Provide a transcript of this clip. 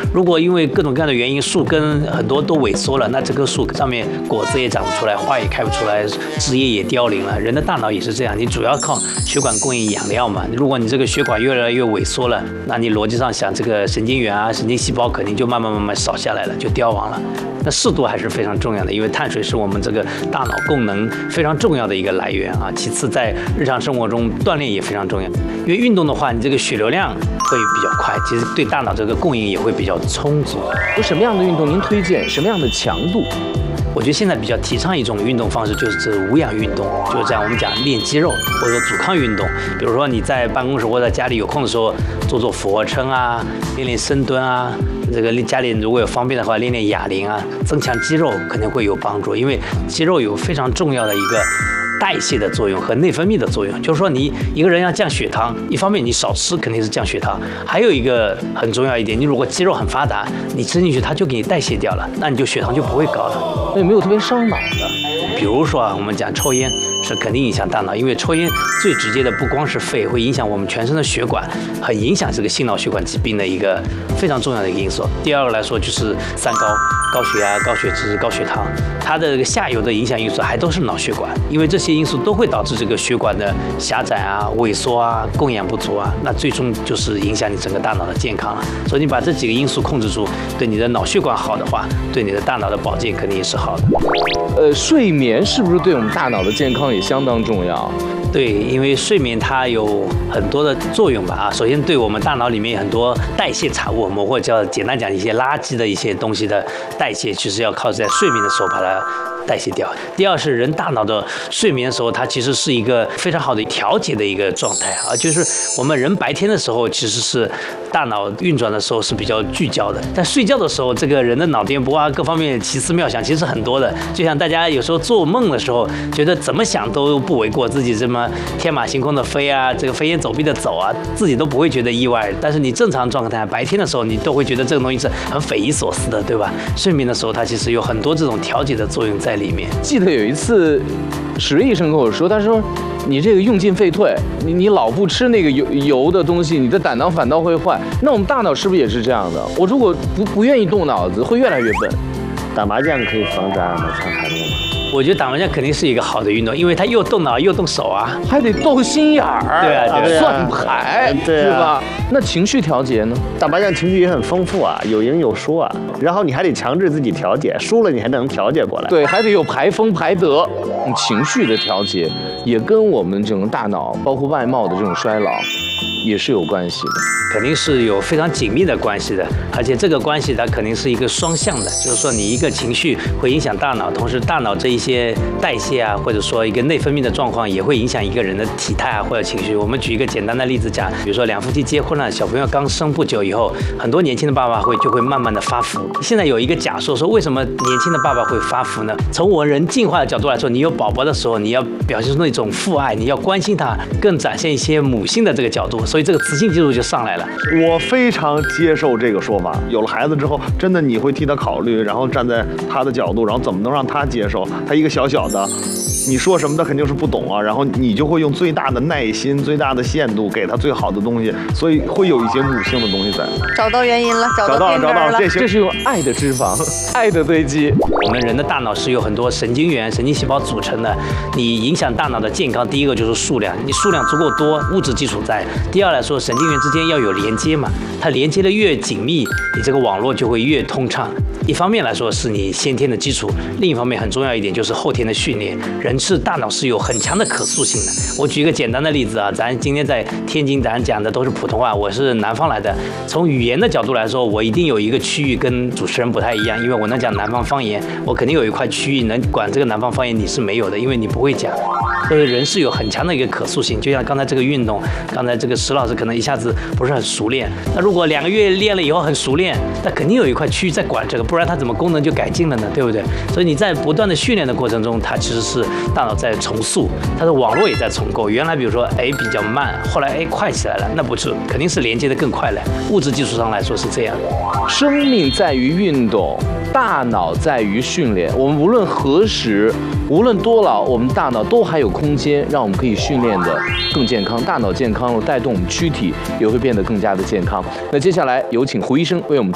如果因为各种各样的原因，树根很多都萎缩了，那这棵树上面果子也长不出来，花也开不出来，枝叶也凋零了。人的大脑也是这样，你主要靠血管供应养料嘛。如果你这个血管越来越萎缩了，那你逻辑上想，这个神经元啊、神经细胞肯定就慢慢少下来了，就凋亡了。那适度还是非常重要的，因为碳水是我们这个大脑功能非常重要的一个来源啊。其次，在日常生活中锻炼也非常重要，因为运动的话，你这个血流量会比较快，其实对大脑这个供应也会比较充足。 有什么样的运动您推荐？什么样的强度？ 我觉得现在比较提倡一种运动方式，就是无氧运动，就是这样。我们讲练肌肉或者说阻抗运动，比如说你在办公室或者家里有空的时候做俯卧撑啊，练深蹲啊。这个家里如果有方便的话，练哑铃啊，增强肌肉肯定会有帮助，因为肌肉有非常重要的一个代谢的作用和内分泌的作用。就是说，你一个人要降血糖，一方面你少吃肯定是降血糖，还有一个很重要一点，你如果肌肉很发达，你吃进去它就给你代谢掉了，那你就血糖就不会高了。 那有没有特别伤脑的？ 比如说啊，我们讲抽烟是肯定影响大脑，因为抽烟最直接的不光是肺，会影响我们全身的血管，很影响这个心脑血管疾病的一个非常重要的一个因素。第二个来说就是三高，高血压、高血脂、高血糖，它的这个下游的影响因素还都是脑血管，因为这些因素都会导致这个血管的狭窄啊、萎缩啊、供氧不足啊，那最终就是影响你整个大脑的健康了。所以你把这几个因素控制住，对你的脑血管好的话，对你的大脑的保健肯定也是好的。 睡眠是不是对我们大脑的健康也相当重要？ 对，因为睡眠它有很多的作用吧啊。首先，对我们大脑里面很多代谢产物，我们或者简单讲一些垃圾的一些东西的代谢，其实要靠在睡眠的时候把它代谢掉。第二是人大脑的睡眠的时候，它其实是一个非常好的调节的一个状态啊，就是我们人白天的时候其实是大脑运转的时候是比较聚焦的，但睡觉的时候，这个人的脑电波啊各方面奇思妙想其实很多的。就像大家有时候做梦的时候，觉得怎么想都不为过，自己这么天马行空的飞啊，这个飞檐走壁的走啊，自己都不会觉得意外。但是你正常状态白天的时候，你都会觉得这个东西是很匪夷所思的，对吧？睡眠的时候，它其实有很多这种调节的作用在里面。 记得有一次，史瑞医生跟我说，他说你这个用进废退，你老不吃那个油的东西，你的胆囊反倒会坏。那我们大脑是不是也是这样的？我如果不愿意动脑子，会越来越笨。 打麻将可以防止阿尔茨海默吗？ 我觉得打麻将肯定是一个好的运动，因为它又动脑又动手啊， 还得动心眼儿， 对啊， 算牌， 对吧？那情绪调节呢？ 打麻将情绪也很丰富啊，有赢有输啊，然后你还得强制自己调节，输了你还能调节过来。 对，还得有排风排德。情绪的调节也跟我们整个大脑，包括外貌的这种衰老，也是有关系的。 肯定是有非常紧密的关系的，而且这个关系它肯定是一个双向的，就是说你一个情绪会影响大脑，同时大脑这一些代谢啊，或者说一个内分泌的状况也会影响一个人的体态啊或者情绪。我们举一个简单的例子讲，比如说两夫妻结婚了，小朋友刚生不久以后，很多年轻的爸爸就会慢慢的发福。现在有一个假说说，为什么年轻的爸爸会发福呢？从我人进化的角度来说，你有宝宝的时候，你要表现出那种父爱，你要关心他，更展现一些母性的这个角度，所以这个雌性激素就上来了。 我非常接受这个说法。有了孩子之后，真的你会替他考虑，然后站在他的角度，然后怎么能让他接受？他一个小小的，你说什么他肯定是不懂啊，然后你就会用最大的耐心、最大的限度给他最好的东西，所以会有一些母性的东西在。 找到原因了，找到了， 这是用爱的脂肪、爱的堆积。 我们人的大脑是由很多神经元、神经细胞组成的。你影响大脑的健康，第一个就是数量，你数量足够多，物质基础在；第二来说，神经元之间要有连接嘛，它连接的越紧密，你这个网络就会越通畅。一方面来说是你先天的基础，另一方面很重要一点就是后天的训练。人是大脑是有很强的可塑性的。我举一个简单的例子啊，咱今天在天津，咱讲的都是普通话，我是南方来的。从语言的角度来说，我一定有一个区域跟主持人不太一样，因为我能讲南方方言，我肯定有一块区域能管这个南方方言，你是没有的，因为你不会讲。所以人是有很强的一个可塑性，就像刚才这个运动，刚才这个石老师可能一下子不是很熟练，那如果2个月练了以后很熟练，那肯定有一块区域在管这个，不然它怎么功能就改进了呢？对不对？所以你在不断的训练的过程中，它其实是大脑在重塑，它的网络也在重构。原来比如说比较慢，后来快起来了，那不是，肯定是连接的更快了。物质技术上来说是这样。 生命在于运动，大脑在于训练。我们无论何时，无论多老，我们大脑都还有空间让我们可以训练的更健康。大脑健康了，带动我们躯体也会变得更加的健康。那接下来有请胡医生为我们